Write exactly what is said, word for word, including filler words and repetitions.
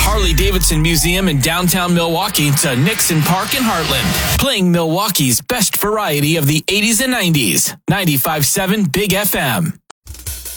Harley-Davidson Museum in downtown Milwaukee to Nixon Park in Heartland. Playing Milwaukee's best variety of the eighties and nineties. ninety-five point seven Big F M.